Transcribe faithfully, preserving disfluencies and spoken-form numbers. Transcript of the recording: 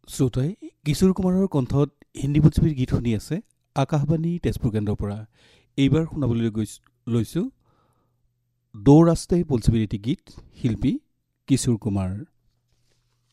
শ্ৰোতাই কিশোৰ কুমাৰৰ কণ্ঠত হিন্দী বোলছবিৰ গীত শুনি আছে আকাশবাণী তেজপুৰ কেন্দ্ৰৰ পৰা। এইবাৰ শুনাবলৈ গৈছ লৈছোঁ দৌ ৰাস্তাই বোলছবিৰ এটি গীত, শিল্পী কিশোৰ কুমাৰ।